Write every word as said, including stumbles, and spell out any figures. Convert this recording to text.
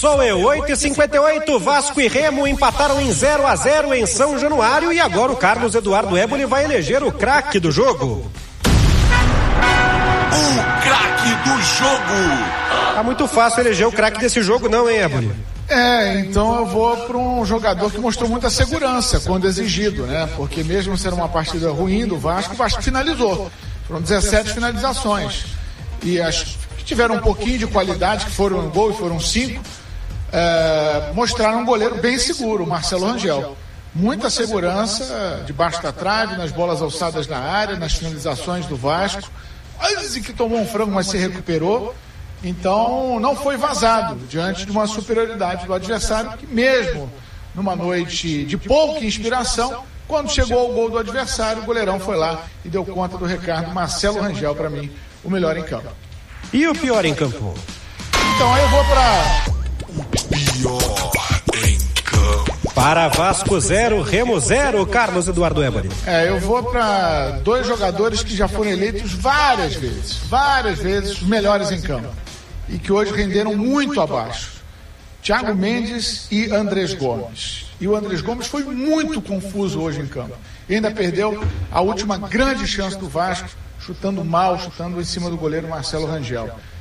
Sou eu, oito e cinquenta e oito, Vasco e Remo empataram em zero a zero em São Januário e agora o Carlos Eduardo Éboli vai eleger o craque do jogo. O craque do jogo. Tá muito fácil eleger o craque desse jogo não, hein, Éboli? É, então eu vou para um jogador que mostrou muita segurança quando exigido, né? Porque mesmo sendo uma partida ruim do Vasco, o Vasco finalizou. Foram dezessete finalizações. E as que tiveram um pouquinho de qualidade, que foram no gol e foram cinco, é, mostraram um goleiro bem seguro, o Marcelo Rangel. Muita segurança debaixo da trave, nas bolas alçadas na área, nas finalizações do Vasco. Quase que tomou um frango, mas se recuperou. Então não foi vazado diante de uma superioridade do adversário, que mesmo numa noite de pouca inspiração, quando chegou ao gol do adversário, o goleirão foi lá e deu conta do recado. Marcelo Rangel, para mim, o melhor em campo. E o pior em campo? Então aí eu vou para Pior em campo. Para Vasco zero, Remo zero, Carlos Eduardo Éboli. É, eu vou para dois jogadores que já foram eleitos várias vezes, várias vezes os melhores em campo e que hoje renderam muito abaixo. Thiago Mendes e Andrés Gomes. E o Andrés Gomes foi muito confuso hoje em campo. E ainda perdeu a última grande chance do Vasco, chutando mal, chutando em cima do goleiro Marcelo Rangel.